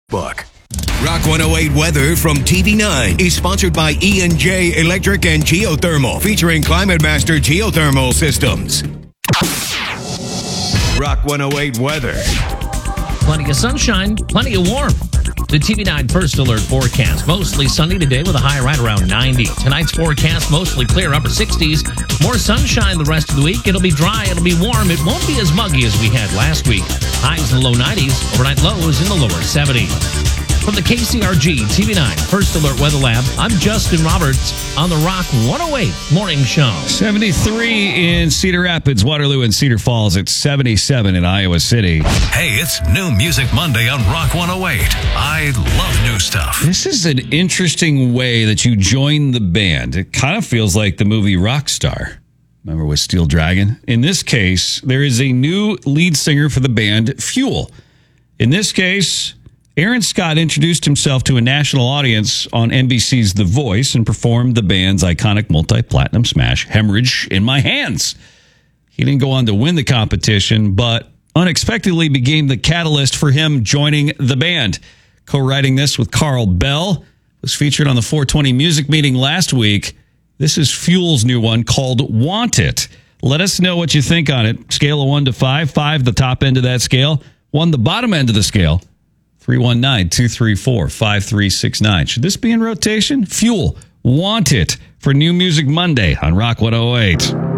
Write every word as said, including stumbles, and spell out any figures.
Book. Rock one oh eight weather from T V nine is sponsored by E and J Electric and Geothermal, featuring Climate Master Geothermal Systems. Rock one oh eight weather. Plenty of sunshine, plenty of warm. The T V nine First Alert forecast. Mostly sunny today with a high right around ninety. Tonight's forecast mostly clear, upper sixties. More sunshine the rest of the week. It'll be dry, it'll be warm. It won't be as muggy as we had last week. Highs in the low nineties, overnight lows in the lower seventies. From the K C R G T V nine First Alert Weather Lab, I'm Justin Roberts on the Rock one oh eight Morning Show. seventy-three in Cedar Rapids, Waterloo, and Cedar Falls. It's seventy-seven in Iowa City. Hey, it's New Music Monday on Rock one oh eight. I love new stuff. This is an interesting way that you join the band. It kind of feels like the movie Rockstar. Remember with Steel Dragon? In this case, there is a new lead singer for the band, Fuel. In this case, Aaron Scott introduced himself to a national audience on N B C's The Voice and performed the band's iconic multi-platinum smash, Hemorrhage in My Hands. He didn't go on to win the competition, but unexpectedly became the catalyst for him joining the band. Co-writing this with Carl Bell, was featured on the four twenty Music Meeting last week. This is Fuel's new one called Want It. Let us know what you think on it. Scale of one to five. Five, the top end of that scale. One, the bottom end of the scale. three one nine, two three four, five three six nine. Should this be in rotation? Fuel, Want It for New Music Monday on Rock one oh eight.